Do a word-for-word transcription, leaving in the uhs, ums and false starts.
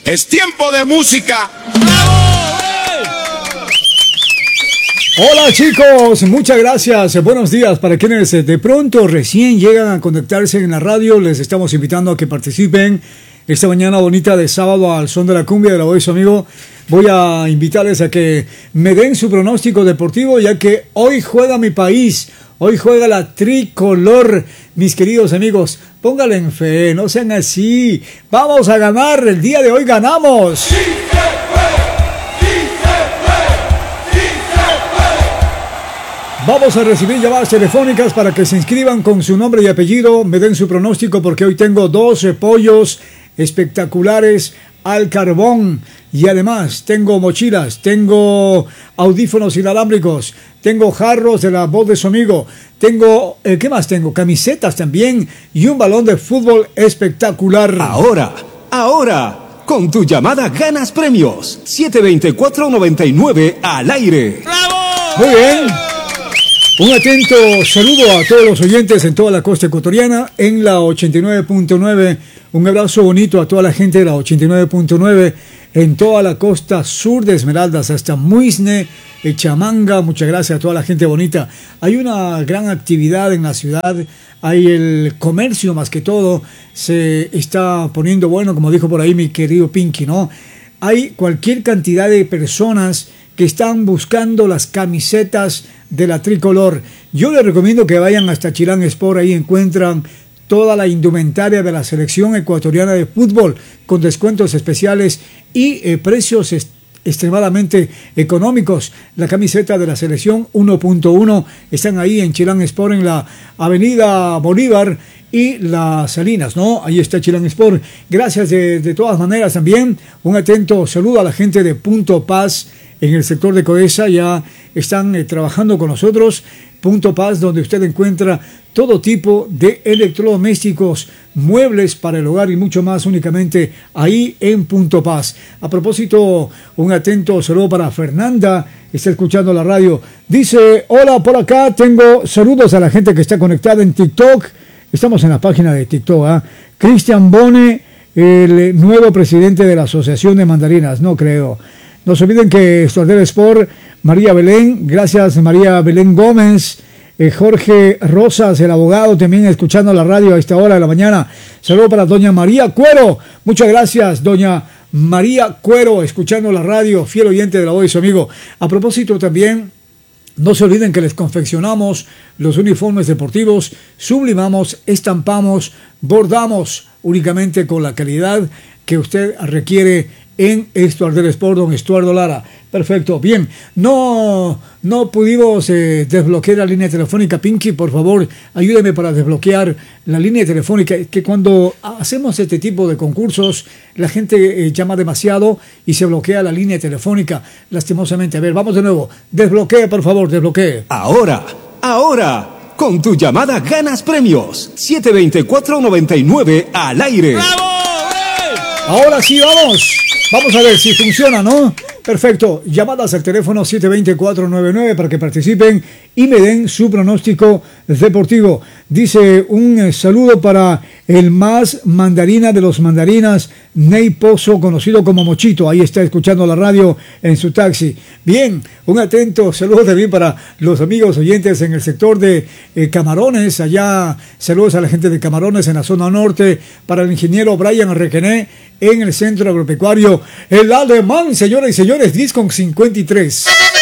Es tiempo de música. Hola chicos, muchas gracias, buenos días. Para quienes de pronto recién llegan a conectarse en la radio, les estamos invitando a que participen esta mañana bonita de sábado al son de la cumbia de la voz, amigo. Voy a invitarles a que me den su pronóstico deportivo, ya que hoy juega mi país, hoy juega la tricolor. Mis queridos amigos, pónganle en fe, no sean así. Vamos a ganar, el día de hoy ganamos. Sí, vamos a recibir llamadas telefónicas para que se inscriban con su nombre y apellido, me den su pronóstico, porque hoy tengo doce pollos espectaculares al carbón y además tengo mochilas, tengo audífonos inalámbricos, tengo jarros de la voz de su amigo, tengo, eh, ¿qué más tengo? Camisetas también y un balón de fútbol espectacular. Ahora, ahora, con tu llamada ganas premios. siete veinticuatro noventa y nueve al aire. ¡Bravo! Muy bien. Un atento saludo a todos los oyentes en toda la costa ecuatoriana, en la ochenta y nueve punto nueve. Un abrazo bonito a toda la gente de la ochenta y nueve punto nueve, en toda la costa sur de Esmeraldas, hasta Muisne, Chamanga. Muchas gracias a toda la gente bonita. Hay una gran actividad en la ciudad, hay el comercio más que todo, se está poniendo bueno, como dijo por ahí mi querido Pinky, ¿no? Hay cualquier cantidad de personas que están buscando las camisetas de la tricolor. Yo les recomiendo que vayan hasta Chilán Sport, ahí encuentran toda la indumentaria de la selección ecuatoriana de fútbol con descuentos especiales y eh, precios est- extremadamente económicos. La camiseta de la selección uno punto uno están ahí en Chilán Sport, en la avenida Bolívar y Las Salinas, ¿no? Ahí está Chilán Sport. Gracias de, de todas maneras también. Un atento saludo a la gente de Punto Paz en el sector de Codesa. Ya están eh, trabajando con nosotros. Punto Paz, donde usted encuentra todo tipo de electrodomésticos, muebles para el hogar y mucho más, únicamente ahí en Punto Paz. A propósito, un atento saludo para Fernanda, está escuchando la radio. Dice, hola, por acá tengo saludos a la gente que está conectada en TikTok. Estamos en la página de TikTok, ¿eh? Cristian Bone, el nuevo presidente de la Asociación de Mandarinas, no creo. No se olviden que Estuardel Sport, María Belén, gracias María Belén Gómez, eh, Jorge Rosas, el abogado, también escuchando la radio a esta hora de la mañana. Saludo para doña María Cuero, muchas gracias doña María Cuero, escuchando la radio, fiel oyente de la voz de su amigo. A propósito también, no se olviden que les confeccionamos los uniformes deportivos, sublimamos, estampamos, bordamos únicamente con la calidad que usted requiere en Estuardel Sport, don Estuardo Lara. Perfecto, bien. No, no pudimos eh, desbloquear la línea telefónica. Pinky, por favor, ayúdeme para desbloquear la línea telefónica, que cuando hacemos este tipo de concursos, la gente eh, llama demasiado y se bloquea la línea telefónica, lastimosamente. A ver, vamos de nuevo. Desbloquee, por favor, desbloquee. Ahora, ahora, con tu llamada ganas premios. siete veinticuatro noventa y nueve al aire. ¡Bravo! Ahora sí, vamos. Vamos a ver si funciona, ¿no? Perfecto. Llamadas al teléfono siete dos cuatro nueve nueve para que participen y me den su pronóstico deportivo. Dice un saludo para el más mandarina de los mandarinas, Ney Pozo, conocido como Mochito. Ahí está escuchando la radio en su taxi. Bien, un atento saludo también para los amigos oyentes en el sector de eh, Camarones. Allá, saludos a la gente de Camarones en la zona norte. Para el ingeniero Brian Requené en el centro agropecuario El Alemán, señoras y señores, diez con cincuenta y tres.